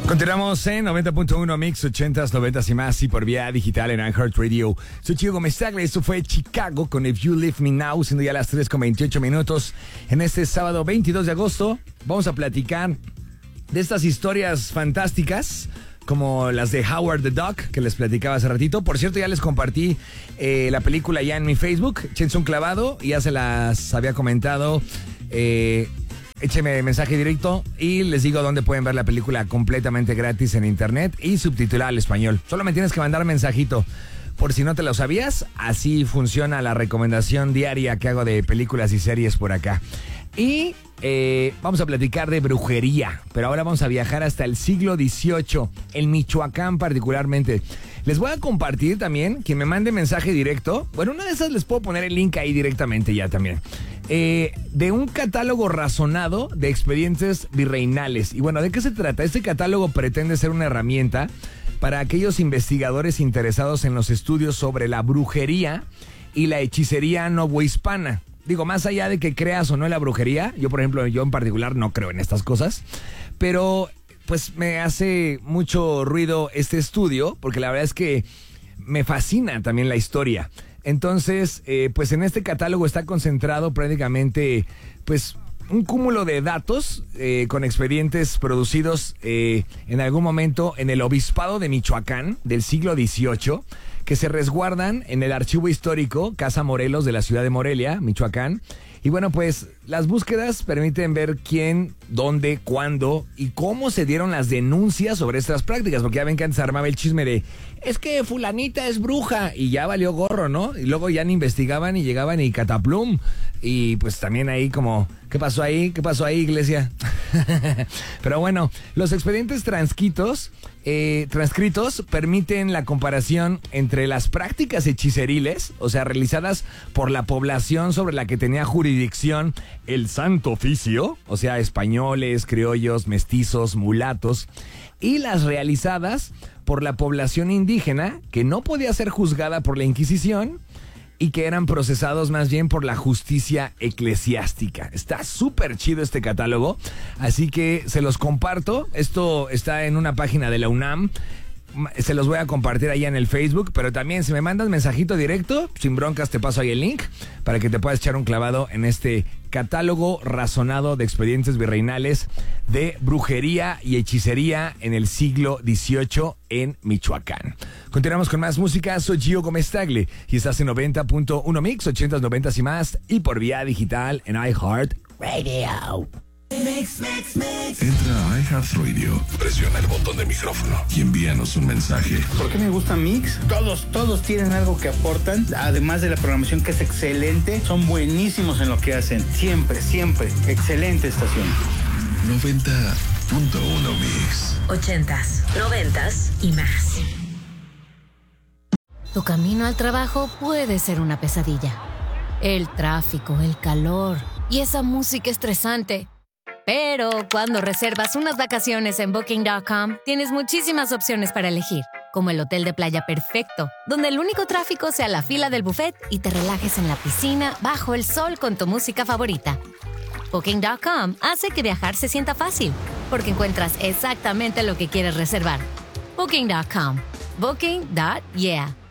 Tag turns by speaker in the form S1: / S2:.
S1: Continuamos en 90.1 Mix 80s, 90s y más y por vía digital en iHeartRadio. Soy Chico Gómez Tagle, esto fue Chicago con If You Leave Me Now, siendo ya las 3:28 minutos. En este sábado 22 de agosto vamos a platicar de estas historias fantásticas como las de Howard the Duck, que les platicaba hace ratito. Por cierto, ya les compartí la película ya en mi Facebook. Échense un clavado, ya se las había comentado. Écheme mensaje directo y les digo dónde pueden ver la película completamente gratis en internet y subtitulada al español. Solo me tienes que mandar mensajito. Por si no te lo sabías, así funciona la recomendación diaria que hago de películas y series por acá. Y vamos a platicar de brujería, pero ahora vamos a viajar hasta el siglo XVIII, en Michoacán particularmente. Les voy a compartir también, quien me mande mensaje directo, bueno, una de esas les puedo poner el link ahí directamente ya también, de un catálogo razonado de expedientes virreinales. Y bueno, ¿de qué se trata? Este catálogo pretende ser una herramienta para aquellos investigadores interesados en los estudios sobre la brujería y la hechicería novohispana. Digo, más allá de que creas o no en la brujería, yo por ejemplo, yo en particular no creo en estas cosas, pero pues me hace mucho ruido este estudio, porque la verdad es que me fascina también la historia. Entonces, pues en este catálogo está concentrado prácticamente, pues, un cúmulo de datos con expedientes producidos en algún momento en el obispado de Michoacán del siglo XVIII, que se resguardan en el archivo histórico Casa Morelos de la ciudad de Morelia, Michoacán. Y bueno, pues las búsquedas permiten ver quién, dónde, cuándo y cómo se dieron las denuncias sobre estas prácticas, porque ya ven que antes armaba el chisme de es que fulanita es bruja y ya valió gorro, ¿no? Y luego ya ni investigaban y llegaban y cataplum. Y pues también ahí como, ¿qué pasó ahí? ¿Qué pasó ahí, iglesia? Pero bueno, los expedientes transcritos permiten la comparación entre las prácticas hechiceriles, o sea, realizadas por la población sobre la que tenía jurisdicción el Santo Oficio, o sea, españoles, criollos, mestizos, mulatos, y las realizadas por la población indígena, que no podía ser juzgada por la Inquisición y que eran procesados más bien por la justicia eclesiástica. Está súper chido este catálogo, así que se los comparto. Esto está en una página de la UNAM. Se los voy a compartir ahí en el Facebook, pero también si me mandas mensajito directo, sin broncas te paso ahí el link para que te puedas echar un clavado en este catálogo razonado de expedientes virreinales de brujería y hechicería en el siglo XVIII en Michoacán. Continuamos con más música. Soy Gio Gómez Tagle y estás en 90.1 Mix, 80s, 90s y más, y por vía digital en iHeartRadio.
S2: Mix. Entra a iHeartRadio, presiona el botón de micrófono y envíanos un mensaje.
S3: ¿Por qué me gusta Mix? Todos tienen algo que aportan, además de la programación que es excelente, son buenísimos en lo que hacen, siempre, excelente estación.
S2: 90.1 Mix.
S4: 80s, 90s y más.
S5: Tu camino al trabajo puede ser una pesadilla. El tráfico, el calor y esa música estresante. Pero cuando reservas unas vacaciones en Booking.com, tienes muchísimas opciones para elegir, como el hotel de playa perfecto, donde el único tráfico sea la fila del buffet y te relajes en la piscina bajo el sol con tu música favorita. Booking.com hace que viajar se sienta fácil, porque encuentras exactamente lo que quieres reservar. Booking.com. Booking.yeah.